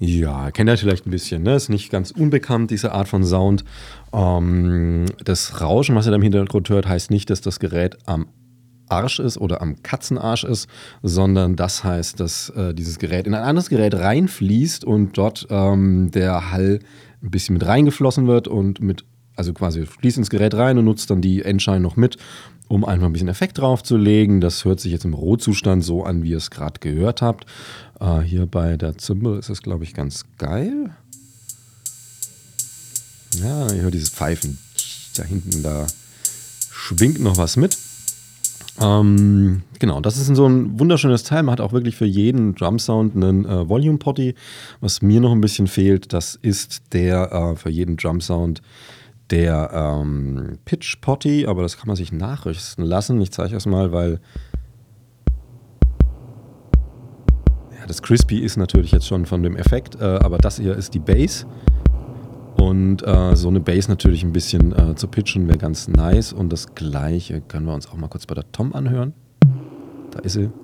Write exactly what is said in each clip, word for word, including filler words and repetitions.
Ja, kennt ihr vielleicht ein bisschen, ne? Ist nicht ganz unbekannt, diese Art von Sound. Ähm, das Rauschen, was ihr da im Hintergrund hört, heißt nicht, dass das Gerät am Arsch ist oder am Katzenarsch ist, sondern das heißt, dass äh, dieses Gerät in ein anderes Gerät reinfließt und dort ähm, der Hall ein bisschen mit reingeflossen wird und mit, also quasi fließt ins Gerät rein und nutzt dann die Endscheine noch mit, um einfach ein bisschen Effekt draufzulegen. Das hört sich jetzt im Rohzustand so an, wie ihr es gerade gehört habt. Äh, hier bei der Cymbal ist es, glaube ich, ganz geil. Ja, ihr hört dieses Pfeifen. Da hinten, da schwingt noch was mit. Ähm, genau, das ist so ein wunderschönes Teil. Man hat auch wirklich für jeden Drum-Sound einen äh, Volume-Potty. Was mir noch ein bisschen fehlt, das ist der äh, für jeden Drum-Sound der ähm, Pitch-Potty, aber das kann man sich nachrüsten lassen. Ich zeige es mal, weil ja, das Crispy ist natürlich jetzt schon von dem Effekt, äh, aber das hier ist die Bass. Und äh, so eine Bass natürlich ein bisschen äh, zu pitchen wäre ganz nice. Und das Gleiche können wir uns auch mal kurz bei der Tom anhören. Da ist sie.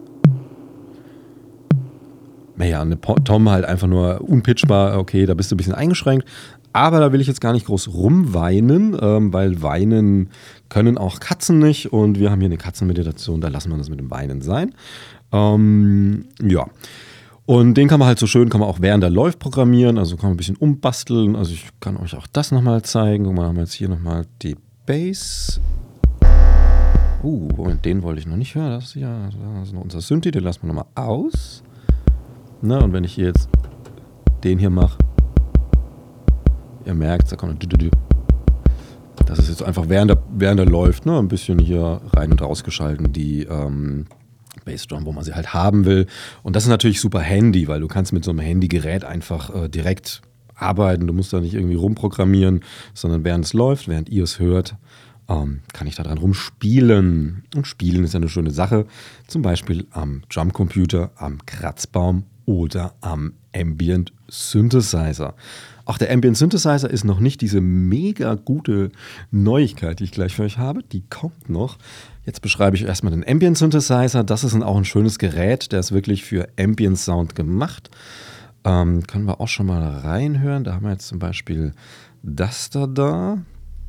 Naja, eine po- Tom halt einfach nur unpitchbar. Okay, da bist du ein bisschen eingeschränkt. Aber da will ich jetzt gar nicht groß rumweinen, ähm, weil weinen können auch Katzen nicht. Und wir haben hier eine Katzenmeditation, da lassen wir das mit dem Weinen sein. Ähm, ja. Und den kann man halt so schön, kann man auch während der läuft programmieren, also kann man ein bisschen umbasteln. Also ich kann euch auch das nochmal zeigen. Guck mal, haben wir jetzt hier nochmal die Bass. Uh, Moment, den wollte ich noch nicht hören. Das ist ja das ist noch unser Synthi, den lassen wir nochmal aus. Na, und wenn ich hier jetzt den hier mache, ihr merkt, da kommt ein. Das ist jetzt einfach während der, während der läuft, ne, ein bisschen hier rein und rausgeschalten, die ähm, Bassdrum, wo man sie halt haben will. Und das ist natürlich super handy, weil du kannst mit so einem Handygerät einfach äh, direkt arbeiten. Du musst da nicht irgendwie rumprogrammieren, sondern während es läuft, während ihr es hört, ähm, kann ich da dran rumspielen. Und spielen ist ja eine schöne Sache. Zum Beispiel am Drumcomputer, am Kratzbaum oder am Ambient Synthesizer. Auch der Ambient Synthesizer ist noch nicht diese mega gute Neuigkeit, die ich gleich für euch habe. Die kommt noch. Jetzt beschreibe ich erstmal den Ambient Synthesizer. Das ist ein, auch ein schönes Gerät. Der ist wirklich für Ambient Sound gemacht. Ähm, können wir auch schon mal reinhören. Da haben wir jetzt zum Beispiel das da da.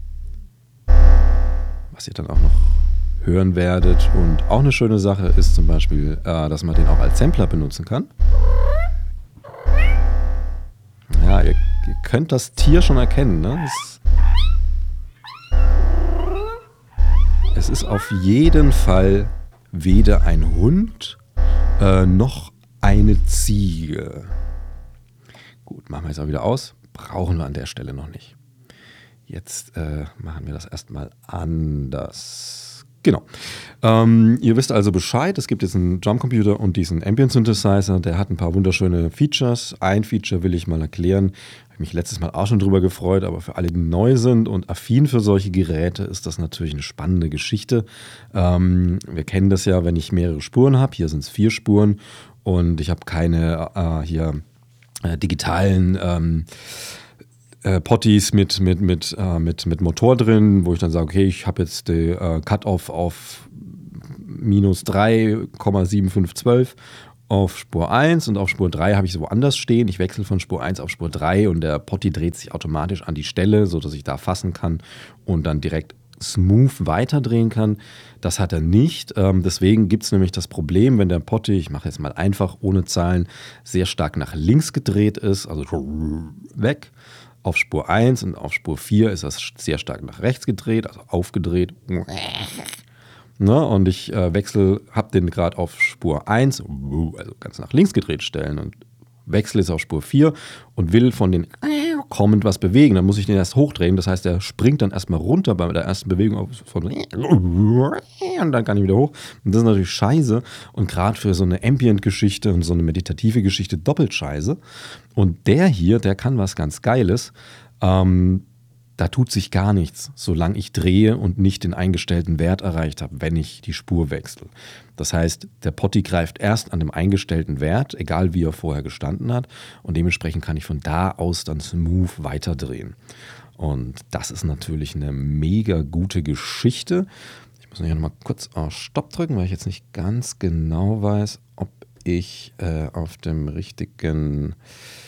Was ihr dann auch noch hören werdet. Und auch eine schöne Sache ist zum Beispiel, äh, dass man den auch als Sampler benutzen kann. Ja, ihr, ihr könnt das Tier schon erkennen, ne? Es, es ist auf jeden Fall weder ein Hund äh, noch eine Ziege. Gut, machen wir jetzt auch wieder aus. Brauchen wir an der Stelle noch nicht. Jetzt äh, machen wir das erstmal anders. Genau. Ähm, ihr wisst also Bescheid. Es gibt jetzt einen Drumcomputer und diesen Ambient Synthesizer. Der hat ein paar wunderschöne Features. Ein Feature will ich mal erklären. Habe mich letztes Mal auch schon drüber gefreut, aber für alle, die neu sind und affin für solche Geräte, ist das natürlich eine spannende Geschichte. Ähm, wir kennen das ja, wenn ich mehrere Spuren habe. Hier sind es vier Spuren und ich habe keine äh, hier äh, digitalen ähm, Äh, Potties mit, mit, mit, äh, mit, mit Motor drin, wo ich dann sage, okay, ich habe jetzt die äh, Cut-Off auf minus drei Komma sieben fünf eins zwei auf Spur eins und auf Spur drei habe ich es woanders stehen. Ich wechsle von Spur eins auf Spur drei und der Potty dreht sich automatisch an die Stelle, sodass ich da fassen kann und dann direkt smooth weiterdrehen kann. Das hat er nicht. Ähm, deswegen gibt es nämlich das Problem, wenn der Potty, ich mache jetzt mal einfach ohne Zahlen, sehr stark nach links gedreht ist, also weg. Auf Spur eins und auf Spur vier ist das sehr stark nach rechts gedreht, also aufgedreht. Ne, und ich äh, wechsle, habe den gerade auf Spur eins, also ganz nach links gedreht stellen und wechsle es auf Spur vier und will von den kommend was bewegen. Dann muss ich den erst hochdrehen. Das heißt, er springt dann erstmal runter bei der ersten Bewegung auf, von und dann kann ich wieder hoch. Und das ist natürlich scheiße. Und gerade für so eine Ambient-Geschichte und so eine meditative Geschichte doppelt scheiße. Und der hier, der kann was ganz Geiles. Ähm, da tut sich gar nichts, solange ich drehe und nicht den eingestellten Wert erreicht habe, wenn ich die Spur wechsle. Das heißt, der Potty greift erst an dem eingestellten Wert, egal wie er vorher gestanden hat. Und dementsprechend kann ich von da aus dann smooth weiterdrehen. Und das ist natürlich eine mega gute Geschichte. Ich muss hier nochmal kurz auf Stopp drücken, weil ich jetzt nicht ganz genau weiß, ob ich äh, auf dem richtigen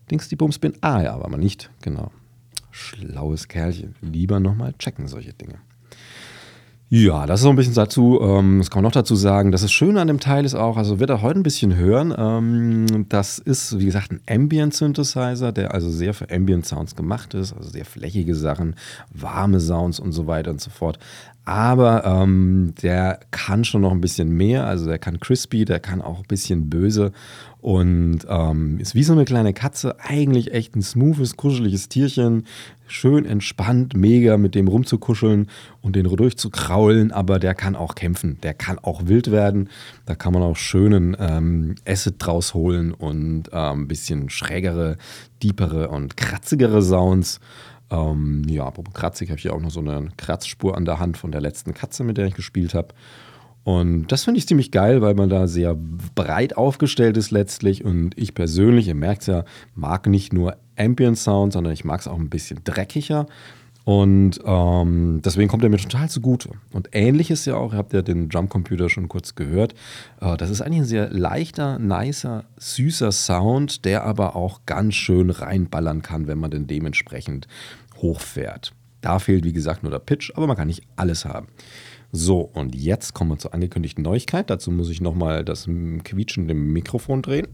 Dings die Bums bin. Ah ja, aber nicht, genau. Schlaues Kerlchen. Lieber nochmal checken solche Dinge. Ja, das ist so ein bisschen dazu, ähm, das kann man noch dazu sagen, das ist schön an dem Teil ist auch, also wird er heute ein bisschen hören, ähm, das ist, wie gesagt, ein Ambient-Synthesizer, der also sehr für Ambient-Sounds gemacht ist, also sehr flächige Sachen, warme Sounds und so weiter und so fort. Aber ähm, der kann schon noch ein bisschen mehr, also der kann crispy, der kann auch ein bisschen böse und ähm, ist wie so eine kleine Katze, eigentlich echt ein smoothes, kuscheliges Tierchen, schön entspannt, mega mit dem rumzukuscheln und den durchzukraulen, aber der kann auch kämpfen, der kann auch wild werden, da kann man auch schönen ähm, Acid draus holen und ähm, ein bisschen schrägere, deepere und kratzigere Sounds. Ähm, ja, apropos kratzig, habe ich hier auch noch so eine Kratzspur an der Hand von der letzten Katze, mit der ich gespielt habe. Und das finde ich ziemlich geil, weil man da sehr breit aufgestellt ist letztlich. Und ich persönlich, ihr merkt es ja, mag nicht nur Ambient Sound, sondern ich mag es auch ein bisschen dreckiger. Und ähm, deswegen kommt er mir total zugute. Und ähnlich ist ja auch, ihr habt ja den Drumcomputer schon kurz gehört, äh, das ist eigentlich ein sehr leichter, nicer, süßer Sound, der aber auch ganz schön reinballern kann, wenn man den dementsprechend hochfährt. Da fehlt, wie gesagt, nur der Pitch, aber man kann nicht alles haben. So, und jetzt kommen wir zur angekündigten Neuigkeit. Dazu muss ich nochmal das quietschende Mikrofon drehen.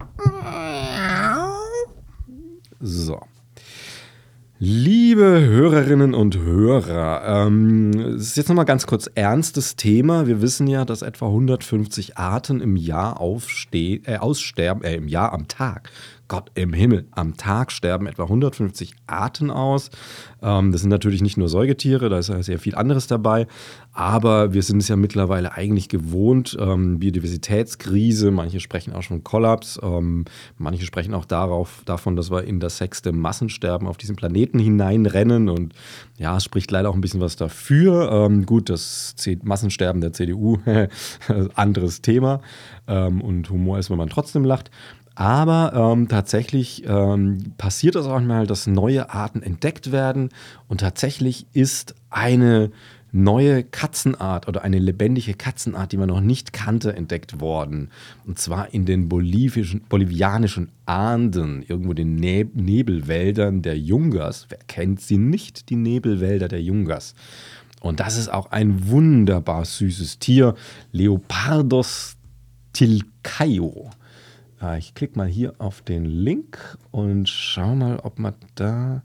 So. Liebe Hörerinnen und Hörer, ähm, es ist jetzt nochmal ganz kurz ernstes Thema. Wir wissen ja, dass etwa hundertfünfzig Arten im Jahr aufste- äh, aussterben, äh, im Jahr am Tag. Gott im Himmel, am Tag sterben etwa hundertfünfzig Arten aus. Ähm, das sind natürlich nicht nur Säugetiere, da ist ja sehr viel anderes dabei. Aber wir sind es ja mittlerweile eigentlich gewohnt, ähm, Biodiversitätskrise, manche sprechen auch schon Kollaps, ähm, manche sprechen auch darauf, davon, dass wir in das sechste Massensterben auf diesem Planeten hineinrennen. Und ja, es spricht leider auch ein bisschen was dafür. Ähm, gut, das C- Massensterben der C D U, anderes Thema. Ähm, und Humor ist, wenn man trotzdem lacht. Aber ähm, tatsächlich ähm, passiert es auch mal, dass neue Arten entdeckt werden. Und tatsächlich ist eine neue Katzenart oder eine lebendige Katzenart, die man noch nicht kannte, entdeckt worden. Und zwar in den bolivischen, bolivianischen Anden, irgendwo den ne- Nebelwäldern der Yungas. Wer kennt sie nicht, die Nebelwälder der Yungas? Und das ist auch ein wunderbar süßes Tier, Leopardos tilcaio. Ich klicke mal hier auf den Link und schau mal, ob man da.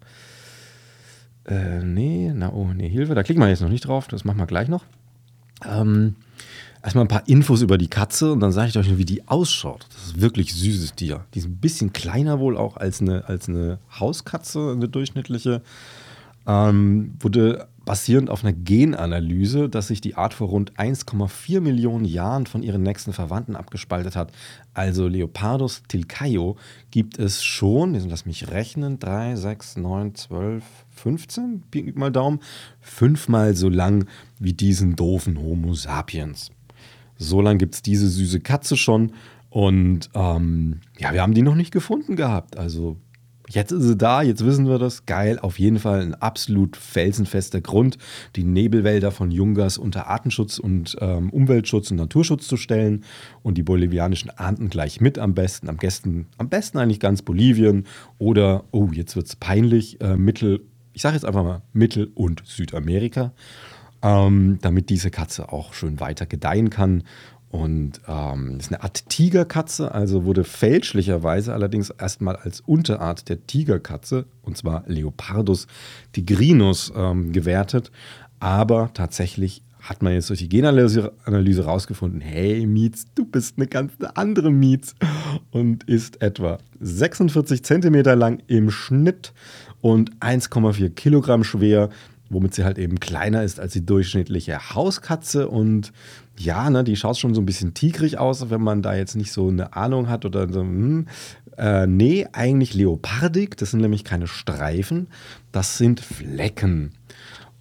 Äh, nee, na oh, nee, Hilfe. Da klicken wir jetzt noch nicht drauf, das machen wir gleich noch. Ähm, erstmal ein paar Infos über die Katze und dann sage ich euch nur, wie die ausschaut. Das ist wirklich ein süßes Tier. Die ist ein bisschen kleiner wohl auch als eine, als eine Hauskatze, eine durchschnittliche. Ähm, wurde basierend auf einer Genanalyse, dass sich die Art vor rund eins Komma vier Millionen Jahren von ihren nächsten Verwandten abgespaltet hat. Also Leopardos tilcaio gibt es schon, lass mich rechnen, drei, sechs, neun, zwölf, fünfzehn, Pi mal Daumen, fünfmal so lang wie diesen doofen Homo sapiens. So lang gibt es diese süße Katze schon und ähm, ja, wir haben die noch nicht gefunden gehabt, also jetzt ist sie da, jetzt wissen wir das. Geil, auf jeden Fall ein absolut felsenfester Grund, die Nebelwälder von Yungas unter Artenschutz und ähm, Umweltschutz und Naturschutz zu stellen und die bolivianischen Anden gleich mit am besten. Am besten, am besten eigentlich ganz Bolivien oder, oh, jetzt wird es peinlich, äh, Mittel, ich sage jetzt einfach mal Mittel- und Südamerika, ähm, damit diese Katze auch schön weiter gedeihen kann. Und ähm, ist eine Art Tigerkatze, also wurde fälschlicherweise allerdings erstmal als Unterart der Tigerkatze, und zwar Leopardus tigrinus, ähm, gewertet. Aber tatsächlich hat man jetzt durch die Genanalyse Analyse rausgefunden, hey Mietz, du bist eine ganz andere Mietz und ist etwa sechsundvierzig Zentimeter lang im Schnitt und eins Komma vier Kilogramm schwer, womit sie halt eben kleiner ist als die durchschnittliche Hauskatze. Und ja, ne, die schaut schon so ein bisschen tigrig aus, wenn man da jetzt nicht so eine Ahnung hat oder so. Hm. Äh, nee, eigentlich leopardig. Das sind nämlich keine Streifen, das sind Flecken.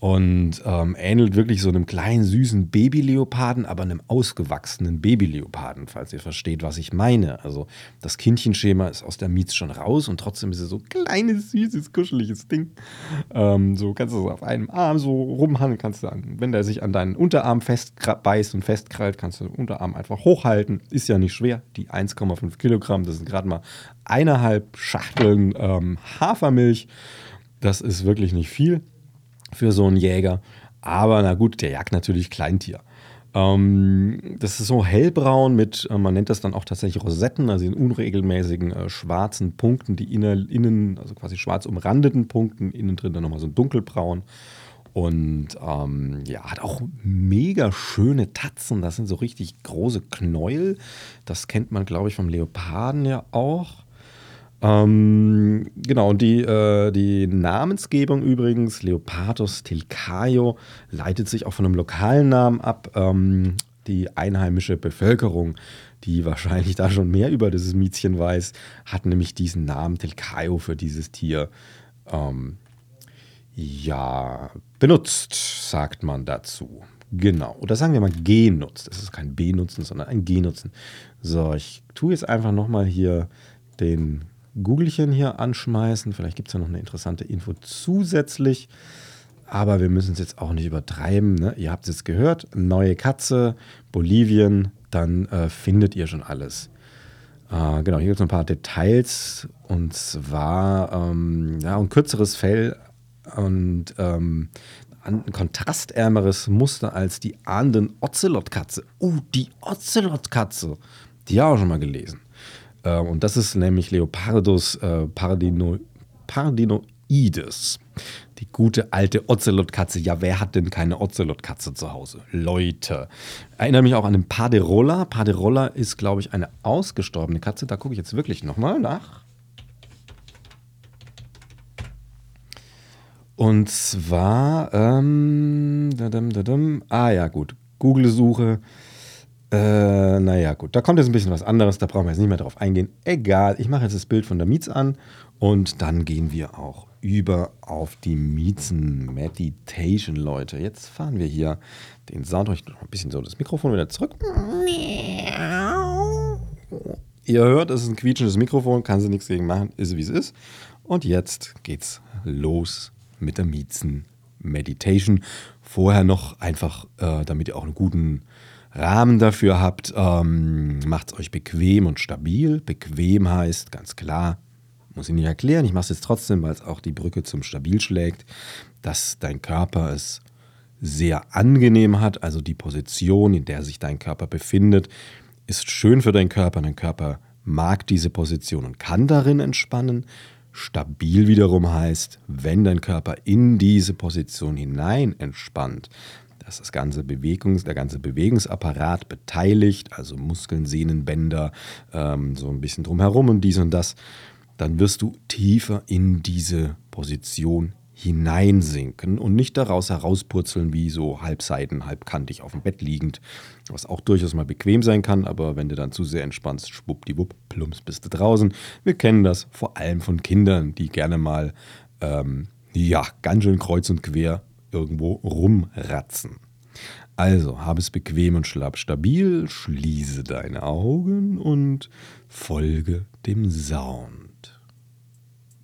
Und ähm, ähnelt wirklich so einem kleinen, süßen Babyleoparden, aber einem ausgewachsenen Babyleoparden, falls ihr versteht, was ich meine. Also das Kindchenschema ist aus der Miez schon raus und trotzdem ist es so ein kleines, süßes, kuscheliges Ding. Ähm, so kannst du so auf einem Arm so rumhandeln, kannst du, an, wenn der sich an deinen Unterarm festbeißt und festkrallt, kannst du den Unterarm einfach hochhalten. Ist ja nicht schwer. Die eins Komma fünf Kilogramm, das sind gerade mal eineinhalb Schachteln ähm, Hafermilch. Das ist wirklich nicht viel für so einen Jäger. Aber na gut, der jagt natürlich Kleintier. Ähm, das ist so hellbraun mit, äh, man nennt das dann auch tatsächlich Rosetten, also in unregelmäßigen äh, schwarzen Punkten, die inner, innen, also quasi schwarz umrandeten Punkten, innen drin dann nochmal so ein dunkelbraun. Und ähm, ja, hat auch mega schöne Tatzen. Das sind so richtig große Knäuel. Das kennt man, glaube ich, vom Leoparden ja auch. Ähm, genau, und die, äh, die Namensgebung übrigens, Leopardus tilcaio, leitet sich auch von einem lokalen Namen ab. Ähm, die einheimische Bevölkerung, die wahrscheinlich da schon mehr über dieses Miezchen weiß, hat nämlich diesen Namen Tilcaio für dieses Tier ähm, ja, benutzt, sagt man dazu. Genau, oder sagen wir mal genutzt. Das ist kein Benutzen, sondern ein Genutzen. So, ich tue jetzt einfach nochmal hier den Googelchen hier anschmeißen. Vielleicht gibt es ja noch eine interessante Info zusätzlich. Aber wir müssen es jetzt auch nicht übertreiben. Ne? Ihr habt es jetzt gehört. Neue Katze, Bolivien, dann äh, findet ihr schon alles. Äh, genau, hier gibt es noch ein paar Details. Und zwar ähm, ja, ein kürzeres Fell und ähm, ein kontrastärmeres Muster als die ahnden Ozelotkatze. Oh, die Ozelotkatze. Die habe ich auch schon mal gelesen. Und das ist nämlich Leopardus äh, Pardino, Pardinoides. Die gute alte Ozelotkatze. Ja, wer hat denn keine Ozelotkatze zu Hause? Leute. Erinnere mich auch an den Paderolla. Paderolla ist, glaube ich, eine ausgestorbene Katze. Da gucke ich jetzt wirklich nochmal nach. Und zwar, ähm, dadum, dadum, ah ja, gut. Google-Suche. Äh, naja, gut, da kommt jetzt ein bisschen was anderes, da brauchen wir jetzt nicht mehr drauf eingehen. Egal, ich mache jetzt das Bild von der Miez an und dann gehen wir auch über auf die Miezen-Meditation, Leute. Jetzt fahren wir hier den Sound, ich noch ein bisschen so das Mikrofon wieder zurück. Ihr hört, es ist ein quietschendes Mikrofon, kann sie nichts gegen machen, ist wie es ist. Und jetzt geht's los mit der Miezen-Meditation. Vorher noch einfach, äh, damit ihr auch einen guten Rahmen dafür habt, ähm, macht es euch bequem und stabil. Bequem heißt, ganz klar, muss ich nicht erklären, ich mache es jetzt trotzdem, weil es auch die Brücke zum Stabil schlägt, dass dein Körper es sehr angenehm hat, also die Position, in der sich dein Körper befindet, ist schön für deinen Körper. Dein Körper mag diese Position und kann darin entspannen. Stabil wiederum heißt, wenn dein Körper in diese Position hinein entspannt, dass das ganze Bewegungs-, der ganze Bewegungsapparat beteiligt, also Muskeln, Sehnen, Bänder, ähm, so ein bisschen drumherum und dies und das, dann wirst du tiefer in diese Position hineinsinken und nicht daraus herauspurzeln wie so halbseiten, halbkantig auf dem Bett liegend, was auch durchaus mal bequem sein kann, aber wenn du dann zu sehr entspannst, schwuppdiwupp, plumps, bist du draußen. Wir kennen das vor allem von Kindern, die gerne mal, ähm, ja, ganz schön kreuz und quer irgendwo rumratzen. Also, habe es bequem und schlapp stabil, schließe deine Augen und folge dem Sound.